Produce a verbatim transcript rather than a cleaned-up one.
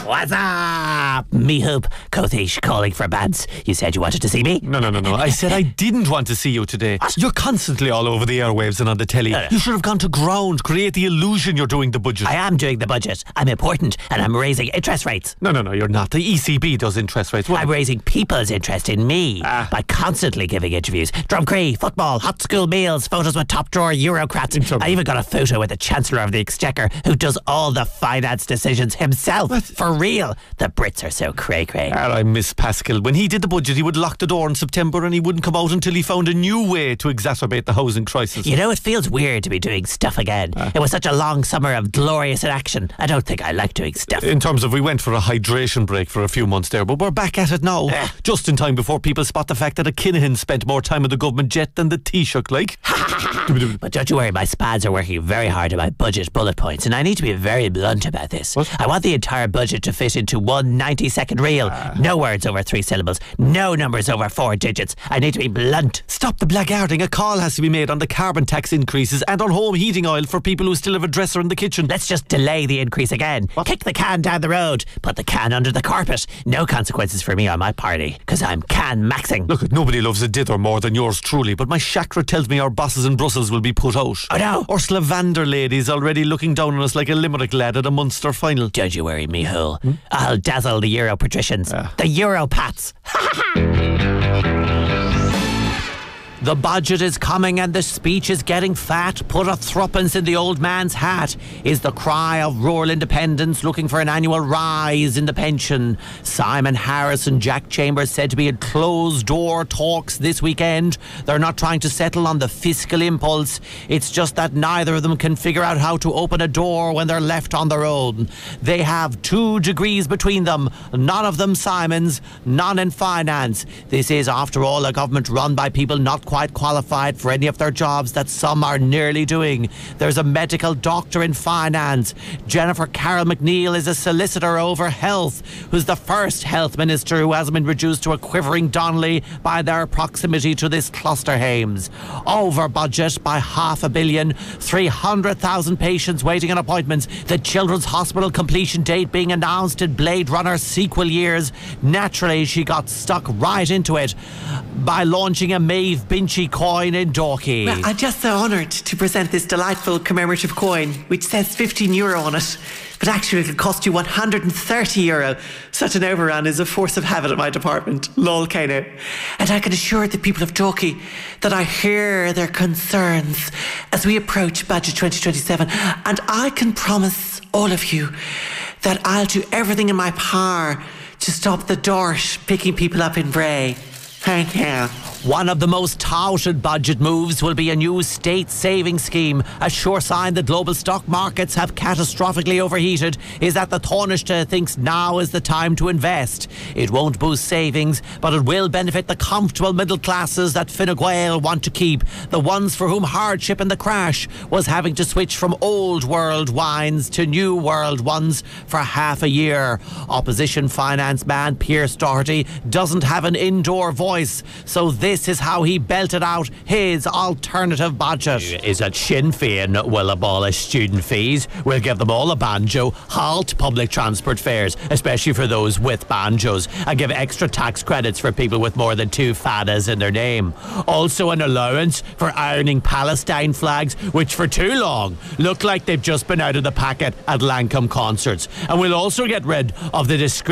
What's up? Me Hoop, Kothish calling for bands. You said you wanted to see me? No, no, no, no. I said I didn't want to see you today. You're constantly all over the airwaves and on the telly. No, no. You should have gone to ground, create the illusion you're doing the budget. I am doing the budget. I'm important and I'm raising interest rates. No, no, no, you're not. The E C B does interest rates. What? I'm raising people's interest in me Ah. by constantly giving interviews. Drumcree, football, hot school meals, photos with top drawer Eurocrats. I even got a photo with the Chancellor of the Exchequer who does all the finance decisions himself. What? For real. The Brits are so cray-cray. Ah, I miss Pascal. When he did the budget, he would lock the door in September and he wouldn't come out until he found a new way to exacerbate the housing crisis. You know, it feels weird to be doing stuff again. It was such a long summer of glorious inaction. I don't think I like doing stuff. In terms of, we went for a hydration break for a few months there, but we're back at it now. Eh. Just in time before people spot the fact that a Kinahan spent more time on the government jet than the Taoiseach, like. But don't you worry, my spads are working very hard on my budget bullet points, and I need to be very blunt about this. What? I want the entire budget to fit into one ninety second reel. No words over three syllables. No numbers over four digits. I need to be blunt. Stop the blackguarding. A call has to be made on the carbon tax increases and on home heating oil for people who still have a dresser in the kitchen. Let's just delay the increase again. Kick the can down the road. Put the can under the carpet. No consequences for me on my party, because I'm can maxing. Look, nobody loves a dither more than yours truly, but my chakra tells me our bosses in Brussels will be put out. Oh no. Ursula von der lady's already looking down on us like a Limerick lad at a Munster final. Don't you worry, me hole. I'll dazzle the Euro patricians. Ah. The Europats. The budget is coming and the speech is getting fat. Put a threepence in the old man's hat is the cry of rural independents looking for an annual rise in the pension. Simon Harris and Jack Chambers said to be in closed-door talks this weekend. They're not trying to settle on the fiscal impulse. It's just that neither of them can figure out how to open a door when they're left on their own. They have two degrees between them. None of them Simons, none in finance. This is, after all, a government run by people not quite qualified for any of their jobs that some are nearly doing. There's a medical doctor in finance. Jennifer Carroll McNeil is a solicitor over health, who's the first health minister who hasn't been reduced to a quivering Donnelly by their proximity to this cluster Hames. Over budget by half a billion, three hundred thousand patients waiting on appointments, the Children's Hospital completion date being announced in Blade Runner sequel years. Naturally, she got stuck right into it by launching a Maeve Binchy coin in Dorky. Well, I'm just so honoured to present this delightful commemorative coin, which says fifteen euro on it, but actually it'll cost you one hundred thirty euro. Such an overrun is a force of habit at my department. Lol, Kano. And I can assure the people of Dorky that I hear their concerns as we approach Budget twenty twenty-seven, and I can promise all of you that I'll do everything in my power to stop the dort picking people up in Bray. Thank you. One of the most touted budget moves will be a new state saving scheme. A sure sign that global stock markets have catastrophically overheated is that the Taoiseach thinks now is the time to invest. It won't boost savings, but it will benefit the comfortable middle classes that Fine Gael want to keep, the ones for whom hardship in the crash was having to switch from old world wines to new world ones for half a year. Opposition finance man Pierce Doherty doesn't have an indoor voice, so this This is how he belted out his alternative budget. Is that Sinn Féin will abolish student fees, will give them all a banjo, halt public transport fares, especially for those with banjos, and give extra tax credits for people with more than two fadas in their name. Also an allowance for ironing Palestine flags, which for too long look like they've just been out of the packet at Lancome concerts. And we'll also get rid of the discreet